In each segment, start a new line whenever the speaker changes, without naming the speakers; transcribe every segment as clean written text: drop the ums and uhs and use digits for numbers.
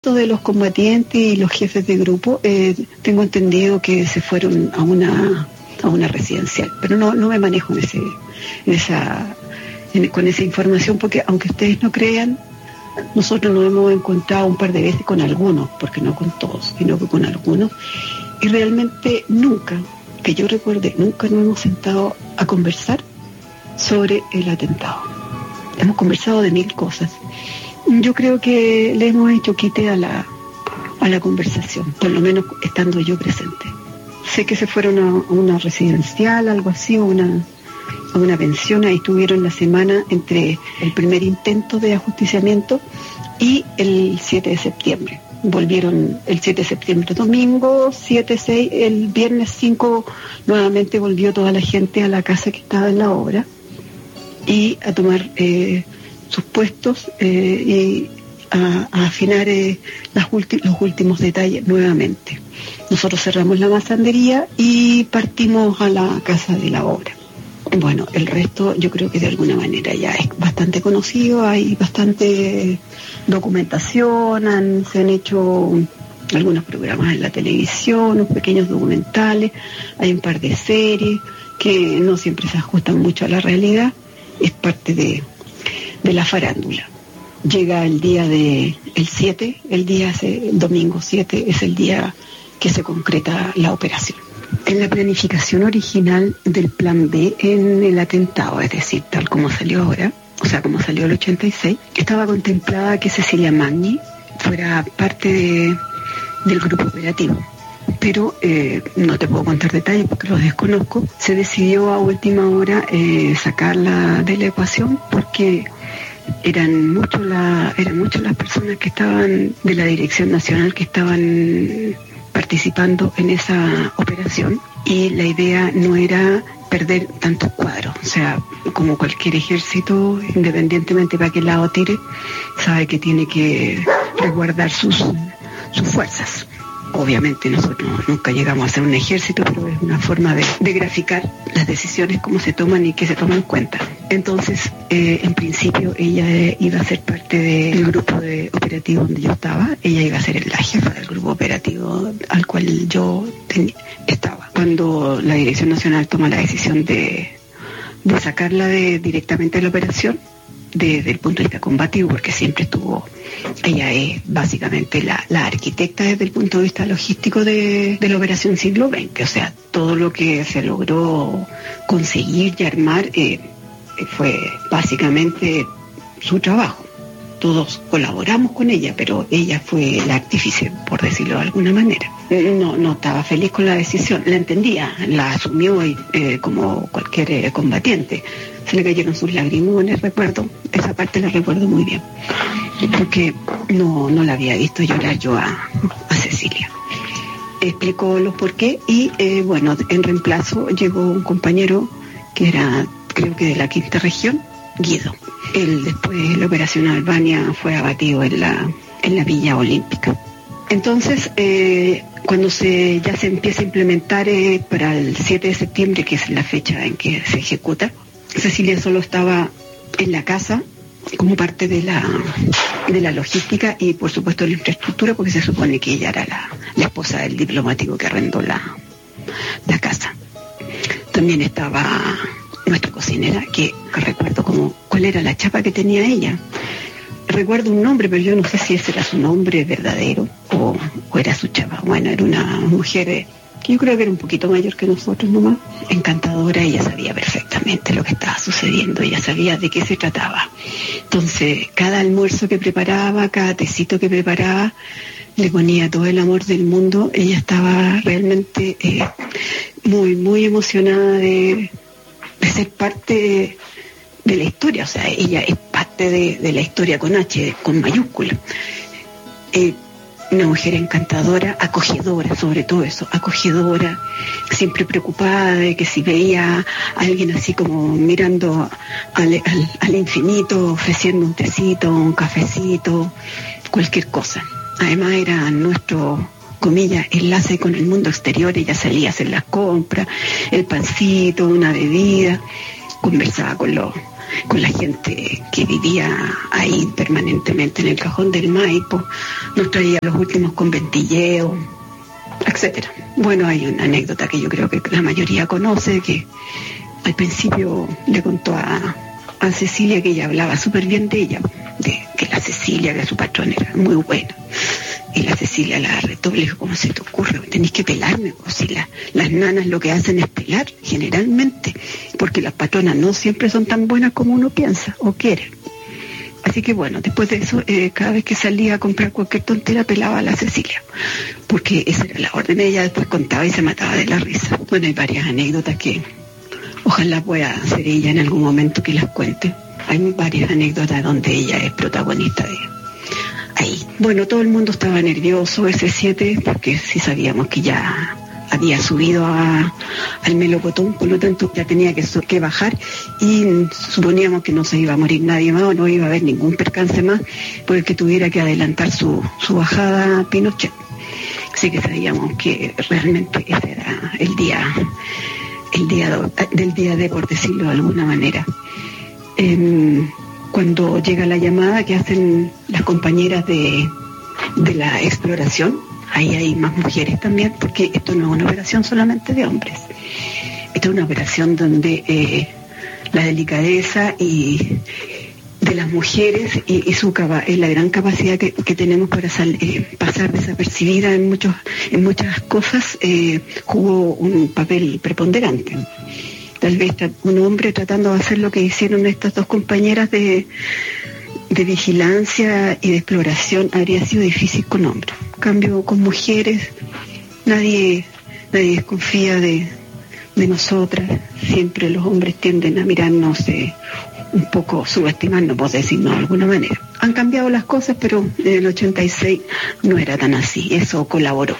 De los combatientes y los jefes de grupo, tengo entendido que se fueron a una residencial, pero no me manejo con esa información, porque aunque ustedes no crean, nosotros nos hemos encontrado un par de veces con algunos, porque no con todos, sino que con algunos, y realmente nunca, que yo recuerde, nunca nos hemos sentado a conversar sobre el atentado. Hemos conversado de 1000 cosas. Yo creo que le hemos hecho quite a la conversación, por lo menos estando yo presente. Sé que se fueron a una residencial, algo así, a una pensión. Ahí estuvieron la semana entre el primer intento de ajusticiamiento y el 7 de septiembre. Volvieron el 7 de septiembre, domingo, 7, 6, el viernes 5 nuevamente volvió toda la gente a la casa que estaba en la obra y a tomar sus puestos y a afinar los últimos detalles nuevamente. Nosotros cerramos la masandería y partimos a la casa de la obra. Bueno, el resto yo creo que de alguna manera ya es bastante conocido, hay bastante documentación, se han hecho algunos programas en la televisión, unos pequeños documentales, hay un par de series que no siempre se ajustan mucho a la realidad, es parte de la farándula. Llega el día el 7, el domingo 7 es el día que se concreta la operación. En la planificación original del plan B en el atentado, es decir, tal como salió ahora, o sea, como salió el 86, estaba contemplada que Cecilia Magni fuera parte del grupo operativo. Pero no te puedo contar detalles porque los desconozco. Se decidió a última hora sacarla de la ecuación porque eran muchas las personas que estaban de la Dirección Nacional que estaban participando en esa operación y la idea no era perder tantos cuadros, o sea, como cualquier ejército, independientemente para qué lado tire, sabe que tiene que resguardar sus fuerzas. Obviamente nosotros nunca llegamos a ser un ejército, pero es una forma de graficar las decisiones, cómo se toman y qué se toman en cuenta. Entonces, en principio, ella iba a ser parte del grupo operativo donde yo estaba. Ella iba a ser la jefa del grupo operativo al cual yo estaba. Cuando la Dirección Nacional toma la decisión de sacarla directamente de la operación, desde el punto de vista combativo, porque siempre ella es básicamente la arquitecta desde el punto de vista logístico de la operación siglo XX, o sea, todo lo que se logró conseguir y armar fue básicamente su trabajo. Todos colaboramos con ella, pero ella fue la artífice, por decirlo de alguna manera. No estaba feliz con la decisión, la entendía, la asumió como cualquier combatiente. Se le cayeron sus lagrimones, recuerdo, esa parte la recuerdo muy bien, porque no la había visto llorar yo a Cecilia. Explicó los por qué y bueno, en reemplazo llegó un compañero que era, creo que de la 5ª región, Guido. Él después de la operación Albania fue abatido en la Villa Olímpica. Entonces, cuando ya se empieza a implementar para el 7 de septiembre, que es la fecha en que se ejecuta, Cecilia solo estaba en la casa como parte de la logística y por supuesto de la infraestructura, porque se supone que ella era la esposa del diplomático que arrendó la casa. También estaba nuestra cocinera, que recuerdo cuál era la chapa que tenía ella. Recuerdo un nombre, pero yo no sé si ese era su nombre verdadero o era su chapa. Bueno, era una mujer que yo creo que era un poquito mayor que nosotros nomás, encantadora. Ella sabía perfectamente lo que estaba sucediendo, ella sabía de qué se trataba. Entonces, cada almuerzo que preparaba, cada tecito que preparaba, le ponía todo el amor del mundo. Ella estaba realmente muy, muy emocionada de ser parte de la historia, o sea, ella es parte de la historia con H, con mayúscula. Una mujer encantadora, acogedora, sobre todo eso, acogedora, siempre preocupada de que si veía a alguien así como mirando al infinito, ofreciendo un tecito, un cafecito, cualquier cosa. Además era nuestro, comillas, enlace con el mundo exterior. Ella salía a hacer las compras, el pancito, una bebida, conversaba con con la gente que vivía ahí permanentemente en el Cajón del Maipo, nos traía los últimos conventilleos, etcétera. Bueno, hay una anécdota que yo creo que la mayoría conoce, que al principio le contó a Cecilia que ella hablaba súper bien de ella, de que la Cecilia, que su patrón era muy buena. Y la Cecilia la retó, le dijo, ¿cómo se te ocurre? Tenés que pelarme, o si las nanas lo que hacen es pelar, generalmente, porque las patronas no siempre son tan buenas como uno piensa o quiere. Así que bueno, después de eso, cada vez que salía a comprar cualquier tontera, pelaba a la Cecilia, porque esa era la orden. Ella después contaba y se mataba de la risa. Bueno, hay varias anécdotas que ojalá pueda ser ella en algún momento que las cuente. Hay varias anécdotas donde ella es protagonista de ahí. Bueno, todo el mundo estaba nervioso ese 7, porque sí sabíamos que ya había subido al melocotón, por lo tanto ya tenía que bajar, y suponíamos que no se iba a morir nadie más o no iba a haber ningún percance más por el que tuviera que adelantar su bajada a Pinochet. Así que sabíamos que realmente ese era el día del día D, por decirlo de alguna manera. Cuando llega la llamada que hacen las compañeras de la exploración, ahí hay más mujeres también, porque esto no es una operación solamente de hombres. Esta es una operación donde la delicadeza y de las mujeres y la gran capacidad que tenemos para pasar desapercibida en muchas cosas jugó un papel preponderante. Tal vez un hombre tratando de hacer lo que hicieron estas dos compañeras de vigilancia y de exploración habría sido difícil con hombres. En cambio, con mujeres, nadie desconfía de nosotras. Siempre los hombres tienden a mirarnos un poco, subestimarnos, por decirlo de alguna manera. Han cambiado las cosas, pero en el 86 no era tan así. Eso colaboró.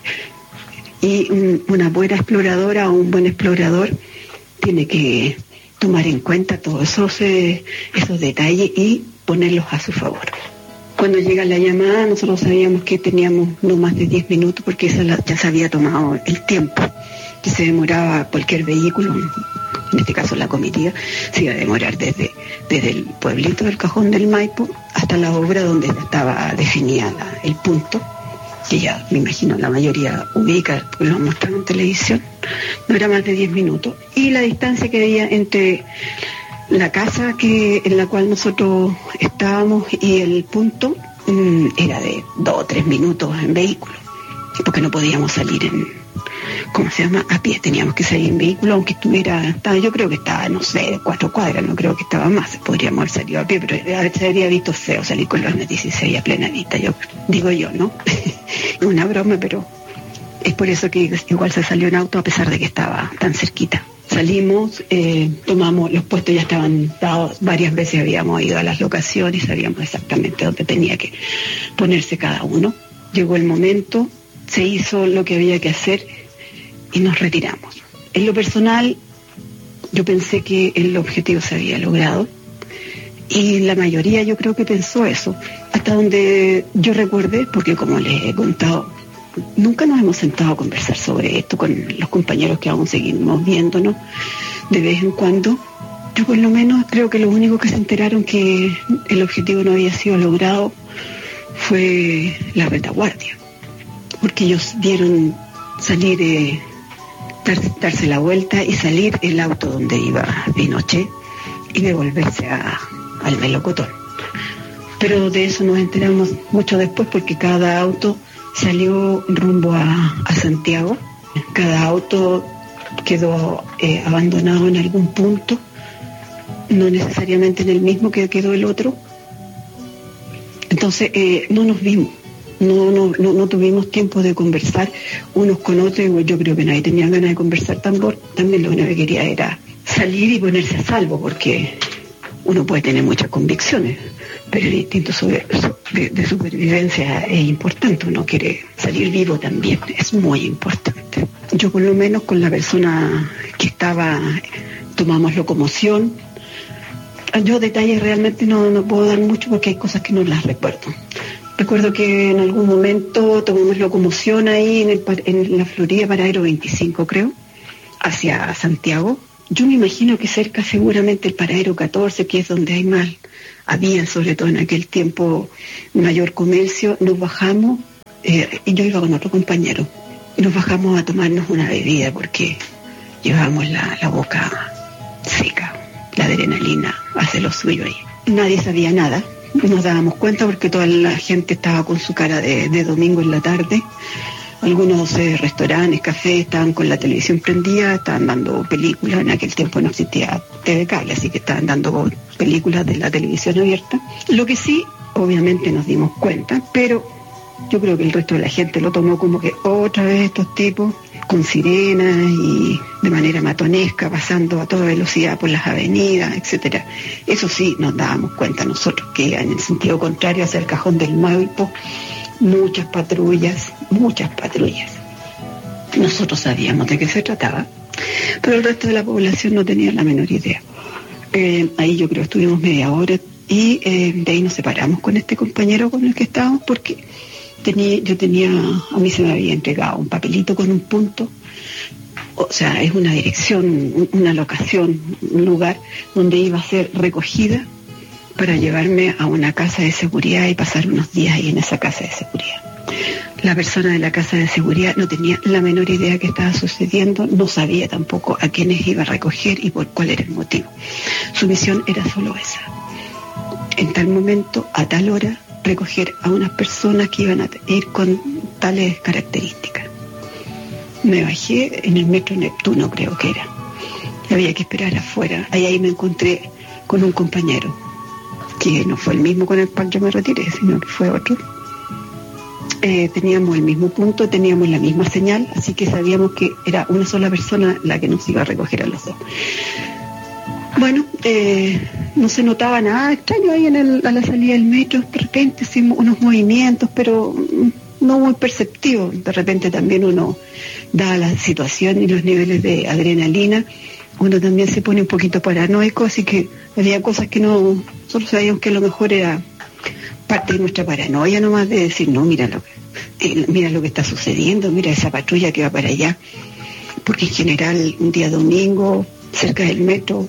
Y una buena exploradora o un buen explorador tiene que tomar en cuenta todos esos detalles y ponerlos a su favor. Cuando llega la llamada, nosotros sabíamos que teníamos no más de 10 minutos, porque ya se había tomado el tiempo que se demoraba cualquier vehículo, en este caso la comitiva, se iba a demorar desde el pueblito del Cajón del Maipo hasta la obra donde ya estaba definida el punto, que ya me imagino la mayoría ubica, porque lo mostraron en televisión. No era más de 10 minutos. Y la distancia que había entre la casa en la cual nosotros estábamos y el punto era de 2 o 3 minutos en vehículo, porque no podíamos salir a pie, teníamos que salir en vehículo, aunque yo creo que estaba, no sé, 4 cuadras, no creo que estaba más, podríamos haber salido a pie, pero se habría visto feo salir con los 16 a plena vista, digo yo, ¿no? Una broma, pero es por eso que igual se salió en auto a pesar de que estaba tan cerquita. Salimos, tomamos, los puestos ya estaban dados, varias veces habíamos ido a las locaciones, sabíamos exactamente dónde tenía que ponerse cada uno. Llegó el momento, se hizo lo que había que hacer y nos retiramos. En lo personal, yo pensé que el objetivo se había logrado y la mayoría yo creo que pensó eso, hasta donde yo recuerde, porque como les he contado, nunca nos hemos sentado a conversar sobre esto con los compañeros que aún seguimos viéndonos de vez en cuando. Yo por lo menos creo que los únicos que se enteraron que el objetivo no había sido logrado fue la retaguardia, porque ellos vieron salir, darse la vuelta y salir el auto donde iba Pinochet y devolverse al melocotón. Pero de eso nos enteramos mucho después, porque cada auto salió rumbo a Santiago. Cada auto quedó abandonado en algún punto, no necesariamente en el mismo que quedó el otro. Entonces no nos vimos, no tuvimos tiempo de conversar unos con otros. Yo creo que nadie tenía ganas de conversar también lo único que quería era salir y ponerse a salvo, porque uno puede tener muchas convicciones, pero el instinto de supervivencia es importante. Uno quiere salir vivo también, es muy importante. Yo por lo menos con la persona que estaba, tomamos locomoción. Yo detalles realmente no puedo dar mucho, porque hay cosas que no las recuerdo. Recuerdo que en algún momento tomamos locomoción ahí en la Florida, paradero 25 creo, hacia Santiago. Yo me imagino que cerca seguramente el paradero 14, que es donde hay más, había sobre todo en aquel tiempo mayor comercio, nos bajamos, y yo iba con otro compañero, y nos bajamos a tomarnos una bebida porque llevábamos la boca seca, la adrenalina hace lo suyo ahí. Nadie sabía nada, nos dábamos cuenta porque toda la gente estaba con su cara de domingo en la tarde. Algunos restaurantes, cafés estaban con la televisión prendida, estaban dando películas. En aquel tiempo no existía TV cable, así que estaban dando películas de la televisión abierta. Lo que sí, obviamente nos dimos cuenta, pero yo creo que el resto de la gente lo tomó como que otra vez estos tipos con sirenas y de manera matonesca, pasando a toda velocidad por las avenidas, etcétera. Eso sí, nos dábamos cuenta nosotros que iba en el sentido contrario hacia el Cajón del Maipo. Muchas patrullas. Nosotros sabíamos de qué se trataba, pero el resto de la población no tenía la menor idea. Ahí yo creo que estuvimos media hora y de ahí nos separamos con este compañero con el que estábamos porque a mí se me había entregado un papelito con un punto, o sea, es una dirección, una locación, un lugar donde iba a ser recogida para llevarme a una casa de seguridad y pasar unos días ahí en esa casa de seguridad. La persona de la casa de seguridad no tenía la menor idea que estaba sucediendo, no sabía tampoco a quiénes iba a recoger y por cuál era el motivo. Su misión era solo esa. En tal momento, a tal hora, recoger a unas personas que iban a ir con tales características. Me bajé en el metro Neptuno, creo que era. Había que esperar afuera. Ahí me encontré con un compañero, que no fue el mismo con el cual yo me retiré, sino que fue otro. Teníamos el mismo punto, teníamos la misma señal, así que sabíamos que era una sola persona la que nos iba a recoger a los dos. Bueno, no se notaba nada extraño ahí a la salida del metro. De repente hicimos unos movimientos, pero no muy perceptivos. De repente también uno, dada la situación y los niveles de adrenalina, uno también se pone un poquito paranoico, así que había cosas que nosotros sabíamos que a lo mejor era parte de nuestra paranoia nomás, de decir, no, mira lo que está sucediendo, mira esa patrulla que va para allá, porque en general un día domingo, cerca del metro,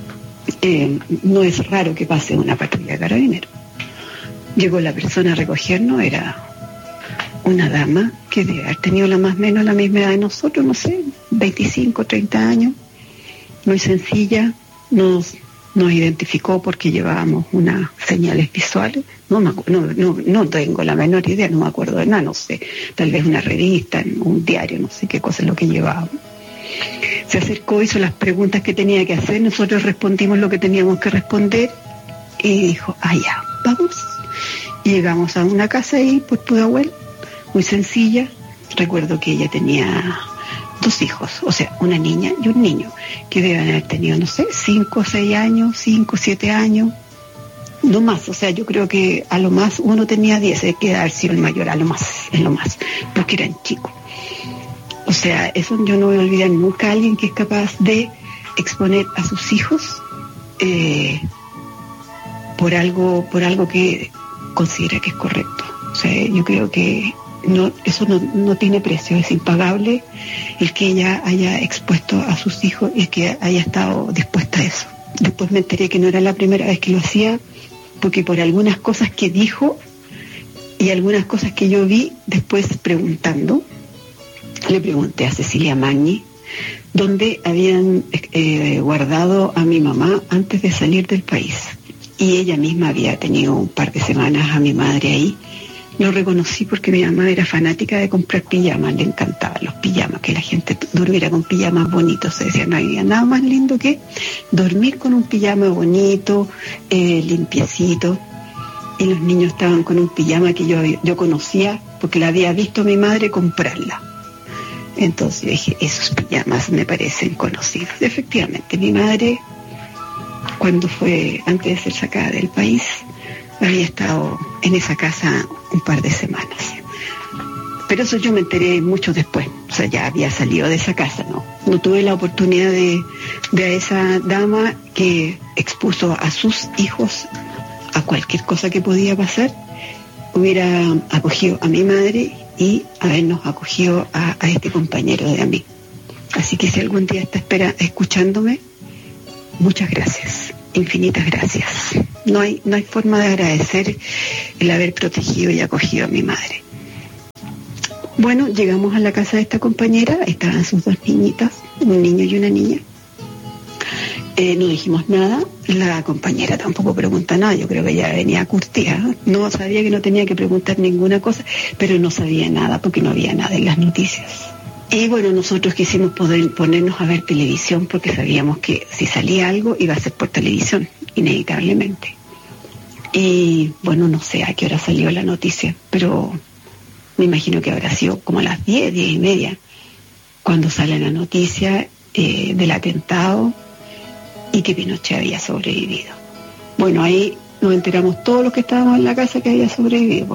no es raro que pase una patrulla de carabineros. Llegó la persona a recogernos, era una dama que debe haber tenido la más o menos la misma edad de nosotros, no sé, 25, 30 años, muy sencilla, nos identificó porque llevábamos unas señales visuales. No tengo la menor idea, no me acuerdo de nada, no sé, tal vez una revista, un diario, no sé qué cosa es lo que llevábamos. Se acercó, hizo las preguntas que tenía que hacer, nosotros respondimos lo que teníamos que responder y dijo, ya, vamos. Y llegamos a una casa ahí por Pudahuel, muy sencilla. Recuerdo que ella tenía 2 hijos, o sea, una niña y un niño, que deben haber tenido, no sé, 5 o 6 años, 5 o 7 años, no más. O sea, yo creo que a lo más uno tenía 10, hay que haber sido el mayor, en lo más, porque eran chicos. O sea, eso yo no voy a olvidar nunca a alguien que es capaz de exponer a sus hijos por algo que considera que es correcto. O sea, yo creo que eso no tiene precio, es impagable el que ella haya expuesto a sus hijos y que haya estado dispuesta a eso. Después me enteré que no era la primera vez que lo hacía, porque por algunas cosas que dijo y algunas cosas que yo vi después preguntando, le pregunté a Cecilia Magni dónde habían guardado a mi mamá antes de salir del país, y ella misma había tenido un par de semanas a mi madre ahí. Lo reconocí porque mi mamá era fanática de comprar pijamas, le encantaban los pijamas, que la gente durmiera con pijamas bonitos. Se decía, no había nada más lindo que dormir con un pijama bonito, limpiecito. Y los niños estaban con un pijama que yo conocía porque la había visto a mi madre comprarla. Entonces yo dije, esos pijamas me parecen conocidos. Efectivamente, mi madre, cuando fue, antes de ser sacada del país, había estado en esa casa un par de semanas. Pero eso yo me enteré mucho después. O sea, ya había salido de esa casa, no tuve la oportunidad de a esa dama que expuso a sus hijos a cualquier cosa que podía pasar, hubiera acogido a mi madre y habernos acogido a este compañero de a mí. Así que si algún día está escuchándome, muchas gracias, infinitas gracias. No hay forma de agradecer el haber protegido y acogido a mi madre. Bueno, llegamos a la casa de esta compañera, estaban sus dos niñitas, un niño y una niña. No dijimos nada, la compañera tampoco pregunta nada, yo creo que ella venía curtida, no sabía que no tenía que preguntar ninguna cosa, pero no sabía nada porque no había nada en las noticias. Y bueno, nosotros quisimos poder ponernos a ver televisión porque sabíamos que si salía algo iba a ser por televisión, inevitablemente. Y bueno, no sé a qué hora salió la noticia, pero me imagino que habrá sido como a las 10:30, cuando sale la noticia del atentado y que Pinochet había sobrevivido. Bueno, ahí nos enteramos todos los que estábamos en la casa que había sobrevivido.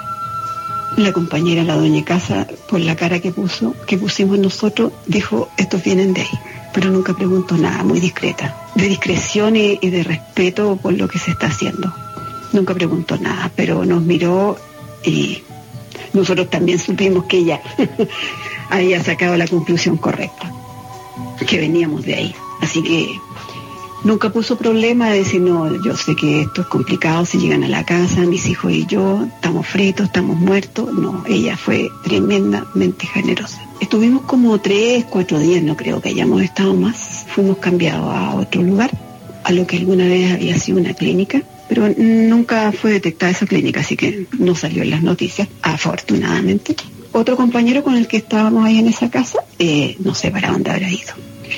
La compañera, la dueña de casa, por la cara que pusimos nosotros, dijo, estos vienen de ahí, pero nunca preguntó nada, muy discreta, de discreción y de respeto por lo que se está haciendo. Nunca preguntó nada, pero nos miró y nosotros también supimos que ella había sacado la conclusión correcta, que veníamos de ahí. Así que nunca puso problema de decir, no, yo sé que esto es complicado, si llegan a la casa, mis hijos y yo, estamos fritos, estamos muertos. No, ella fue tremendamente generosa. Estuvimos como 3-4 días, no creo que hayamos estado más. Fuimos cambiados a otro lugar, a lo que alguna vez había sido una clínica, pero nunca fue detectada esa clínica, así que no salió en las noticias, afortunadamente. Otro compañero con el que estábamos ahí en esa casa, no sé para dónde habrá ido.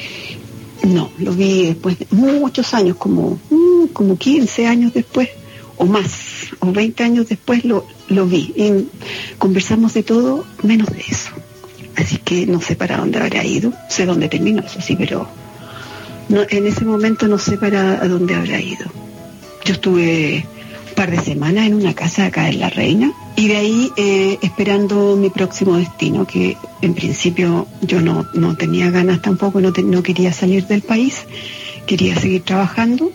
No, lo vi después de muchos años, como 15 años después, o más, o 20 años después lo vi. Y conversamos de todo, menos de eso. Así que no sé para dónde habrá ido, sé dónde terminó, eso sí, pero no, en ese momento no sé para dónde habrá ido. Yo estuve un par de semanas en una casa acá en La Reina, y de ahí esperando mi próximo destino, que en principio yo no tenía ganas tampoco, no quería salir del país, quería seguir trabajando.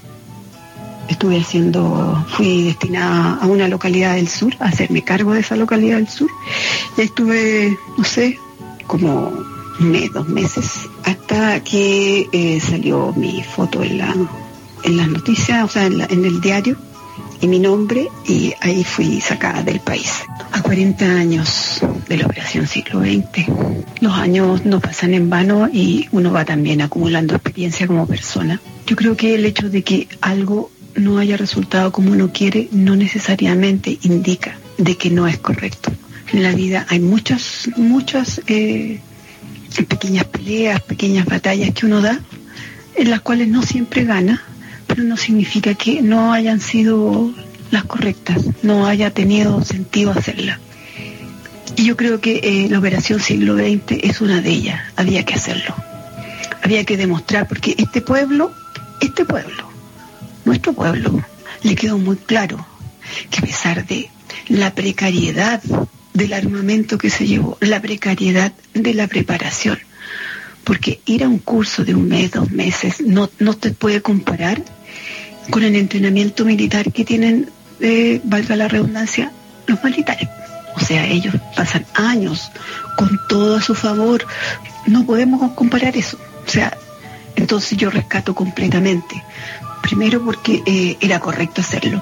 Fui destinada a una localidad del sur, a hacerme cargo de esa localidad del sur, y estuve, no sé, como 2 meses, hasta que salió mi foto en las noticias, o sea, en el diario, y mi nombre, y ahí fui sacada del país. A 40 años de la Operación Siglo XX, los años no pasan en vano y uno va también acumulando experiencia como persona. Yo creo que el hecho de que algo no haya resultado como uno quiere no necesariamente indica de que no es correcto. En la vida hay muchas pequeñas peleas, pequeñas batallas que uno da, en las cuales no siempre gana, pero no significa que no hayan sido las correctas, no haya tenido sentido hacerlas. Y yo creo que la Operación Siglo XX es una de ellas. Había que hacerlo, había que demostrar, porque este pueblo, nuestro pueblo, le quedó muy claro que a pesar de la precariedad del armamento que se llevó, la precariedad de la preparación, porque ir a un curso de 1 mes, 2 meses, no te puede comparar con el entrenamiento militar que tienen, valga la redundancia, los militares. O sea, ellos pasan años con todo a su favor. No podemos comparar eso. O sea, entonces yo rescato completamente. Primero porque era correcto hacerlo.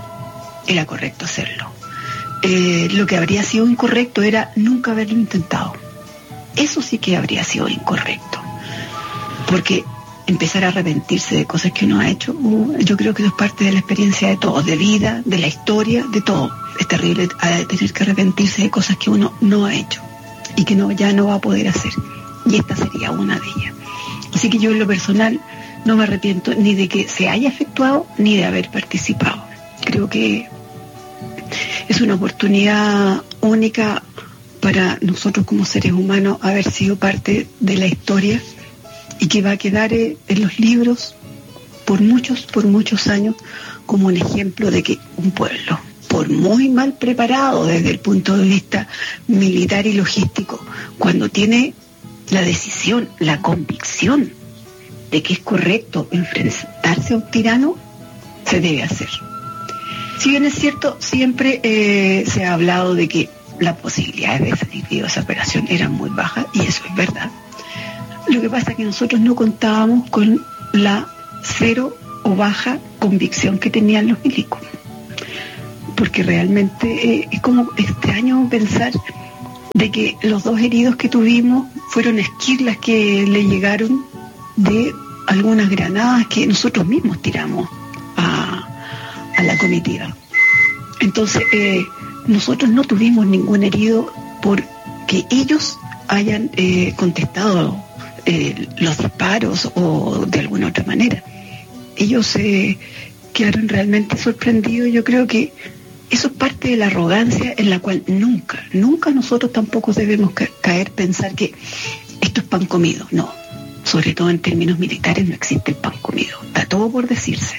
Lo que habría sido incorrecto era nunca haberlo intentado. Eso sí que habría sido incorrecto. Porque empezar a arrepentirse de cosas que uno ha hecho, yo creo que eso es parte de la experiencia de todos, de vida, de la historia, de todo. Es terrible tener que arrepentirse de cosas que uno no ha hecho y que ya no va a poder hacer. Y esta sería una de ellas. Así que yo en lo personal no me arrepiento ni de que se haya efectuado ni de haber participado. Creo que es una oportunidad única para nosotros como seres humanos haber sido parte de la historia, y que va a quedar en los libros por muchos años como un ejemplo de que un pueblo, por muy mal preparado desde el punto de vista militar y logístico, cuando tiene la decisión, la convicción de que es correcto enfrentarse a un tirano, se debe hacer. Si bien es cierto, siempre se ha hablado de que las posibilidades de salir vivo de esa operación eran muy bajas, y eso es verdad. Lo que pasa es que nosotros no contábamos con la cero o baja convicción que tenían los milicos. Porque realmente es como extraño pensar de que los 2 heridos que tuvimos fueron esquirlas que le llegaron de algunas granadas que nosotros mismos tiramos a la comitiva. Entonces, nosotros no tuvimos ningún herido porque ellos hayan contestado los disparos o de alguna otra manera. Ellos quedaron realmente sorprendidos. Yo creo que eso es parte de la arrogancia en la cual nunca nosotros tampoco debemos caer, pensar que esto es pan comido. No, sobre todo en términos militares no existe el pan comido. Está todo por decirse.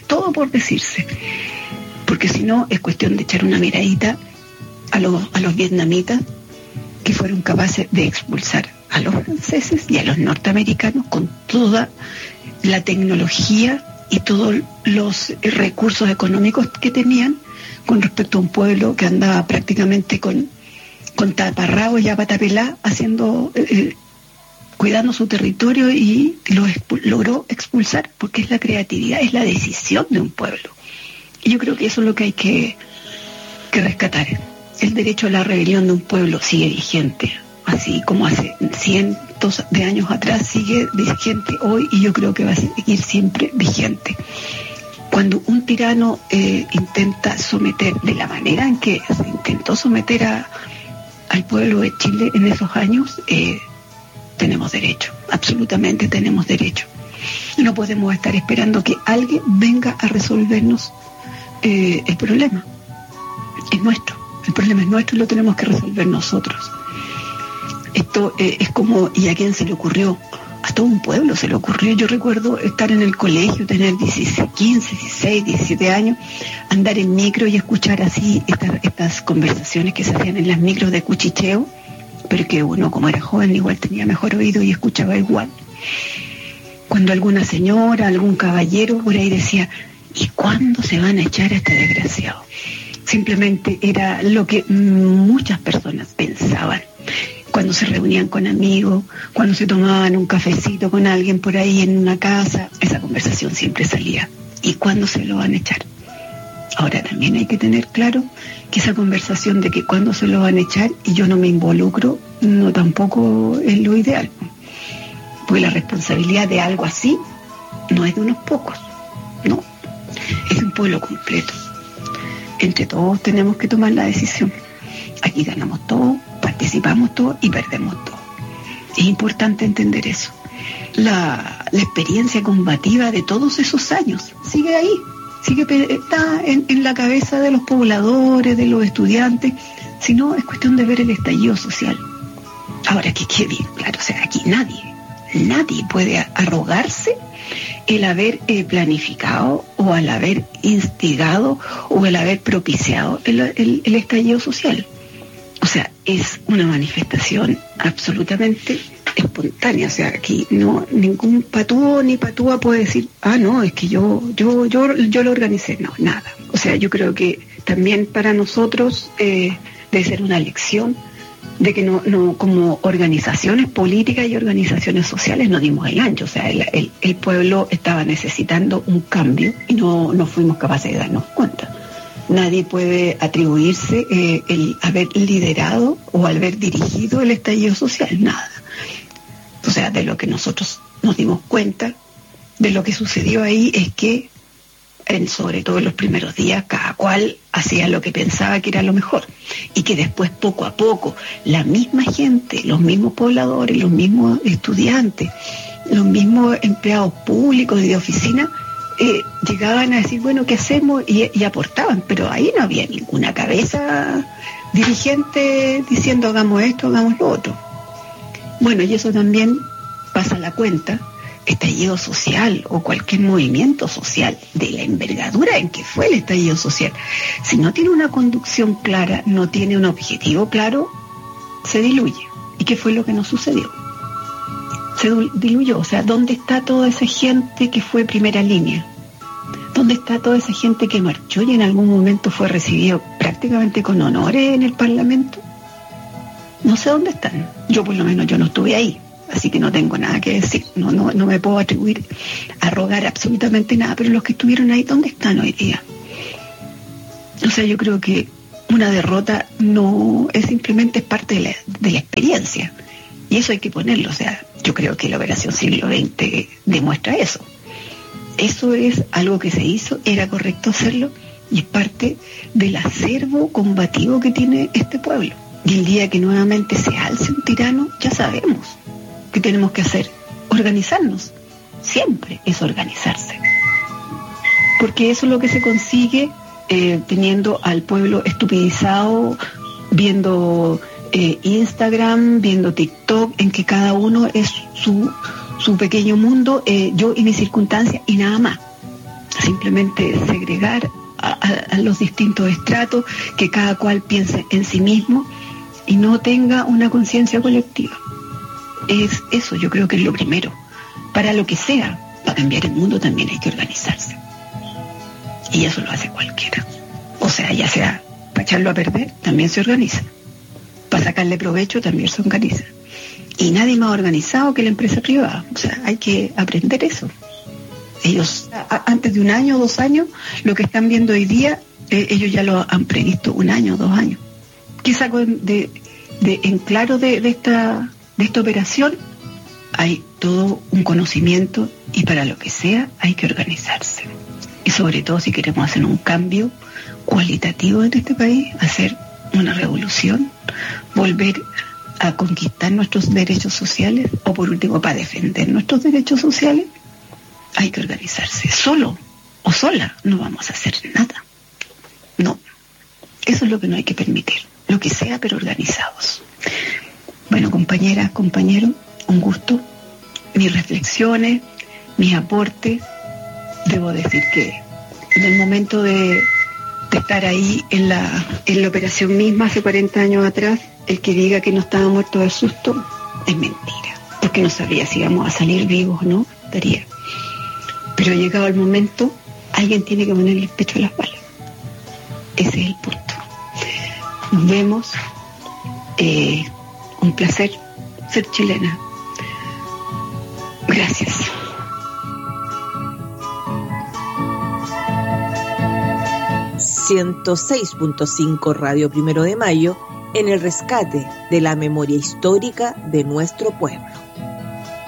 Porque si no es cuestión de echar una miradita a los vietnamitas que fueron capaces de expulsar a los franceses y a los norteamericanos con toda la tecnología y todos los recursos económicos que tenían con respecto a un pueblo que andaba prácticamente con taparrabos y a patapelá cuidando su territorio, y logró expulsar, porque es la creatividad, es la decisión de un pueblo. Y yo creo que eso es lo que hay que rescatar. El derecho a la rebelión de un pueblo sigue vigente, así como hace cientos de años atrás sigue vigente hoy, y yo creo que va a seguir siempre vigente. Cuando un tirano intenta someter de la manera en que se intentó someter al pueblo de Chile en esos años, tenemos derecho, absolutamente tenemos derecho. No podemos estar esperando que alguien venga a resolvernos el problema. Es nuestro, el problema es nuestro y lo tenemos que resolver nosotros. Esto es como, ¿y a quién se le ocurrió? A todo un pueblo se le ocurrió. Yo recuerdo estar en el colegio, tener 15, 16, 17 años, andar en micro y escuchar así estas conversaciones que se hacían en las micros de cuchicheo, pero que uno, como era joven, igual tenía mejor oído y escuchaba igual. Cuando alguna señora, algún caballero por ahí decía, ¿y cuándo se van a echar a este desgraciado? Simplemente era lo que muchas personas pensaban cuando se reunían con amigos, cuando se tomaban un cafecito con alguien por ahí en una casa. Esa conversación siempre salía. ¿Y cuándo se lo van a echar? Ahora también hay que tener claro que esa conversación de que cuándo se lo van a echar y yo no me involucro, no tampoco es lo ideal. Porque la responsabilidad de algo así no es de unos pocos, no, es de un pueblo completo. Entre todos tenemos que tomar la decisión. Aquí ganamos todo, participamos todo y perdemos todo. Es importante entender eso. La experiencia combativa de todos esos años sigue ahí, está en la cabeza de los pobladores, de los estudiantes, sino es cuestión de ver el estallido social. Ahora, que quede bien claro, o sea, aquí nadie puede arrogarse el haber planificado o el haber instigado o el haber propiciado el estallido social. O sea, es una manifestación absolutamente espontánea. O sea, aquí no ningún patúo ni patúa puede decir, no, es que yo lo organicé. No, nada. O sea, yo creo que también para nosotros debe ser una lección de que no como organizaciones políticas y organizaciones sociales no dimos el ancho. O sea, el pueblo estaba necesitando un cambio y no fuimos capaces de darnos cuenta. Nadie puede atribuirse el haber liderado o haber dirigido el estallido social, nada. O sea, de lo que nosotros nos dimos cuenta, de lo que sucedió ahí, es que sobre todo en los primeros días, cada cual hacía lo que pensaba que era lo mejor, y que después poco a poco la misma gente, los mismos pobladores, los mismos estudiantes, los mismos empleados públicos y de oficina llegaban a decir, bueno, ¿qué hacemos? Y aportaban, pero ahí no había ninguna cabeza dirigente diciendo hagamos esto, hagamos lo otro. Bueno, y eso también pasa la cuenta. Estallido social o cualquier movimiento social de la envergadura en que fue el estallido social, si no tiene una conducción clara, no tiene un objetivo claro, se diluye. ¿Y qué fue lo que nos sucedió? Se diluyó. O sea, ¿dónde está toda esa gente que fue primera línea? ¿Dónde está toda esa gente que marchó y en algún momento fue recibido prácticamente con honores en el Parlamento? No sé dónde están. Yo por lo menos yo no estuve ahí. así que no tengo nada que decir, no me puedo atribuir a rogar absolutamente nada, pero los que estuvieron ahí, ¿dónde están hoy día? O sea, yo creo que una derrota no es simplemente parte de la experiencia, y eso hay que ponerlo. O sea, yo creo que la Operación Siglo XX demuestra eso. Eso es algo que se hizo, era correcto hacerlo, y es parte del acervo combativo que tiene este pueblo. Y el día que nuevamente se alce un tirano, ya sabemos qué tenemos que hacer: organizarnos. Siempre es organizarse, porque eso es lo que se consigue teniendo al pueblo estupidizado, viendo Instagram, viendo TikTok, en que cada uno es su pequeño mundo, yo y mis circunstancias, y nada más. Simplemente segregar a los distintos estratos, que cada cual piense en sí mismo y no tenga una conciencia colectiva. Es eso, yo creo que es lo primero. Para lo que sea, para cambiar el mundo también hay que organizarse. Y eso lo hace cualquiera. O sea, ya sea para echarlo a perder, también se organiza. Para sacarle provecho, también se organiza. Y nadie más organizado que la empresa privada. O sea, hay que aprender eso. Ellos, antes de 1 año o 2 años, lo que están viendo hoy día, ellos ya lo han previsto 1 año o 2 años. ¿Qué saco en claro de esta operación? Hay todo un conocimiento, y para lo que sea hay que organizarse. Y sobre todo si queremos hacer un cambio cualitativo en este país, hacer una revolución, volver a conquistar nuestros derechos sociales, o por último para defender nuestros derechos sociales, hay que organizarse. Solo o sola no vamos a hacer nada. No, eso es lo que no hay que permitir, lo que sea, pero organizados. Bueno, compañeras, compañeros, un gusto. Mis reflexiones, mis aportes. Debo decir que en el momento de estar ahí en la operación misma hace 40 años atrás, el que diga que no estaba muerto de susto es mentira, porque no sabía si íbamos a salir vivos o no, estaría. Pero llegado el momento, alguien tiene que ponerle el pecho a las balas. Ese es el punto. Nos vemos. Un placer ser chilena. Gracias.
...106.5 Radio Primero de Mayo... en el rescate de la memoria histórica de nuestro pueblo.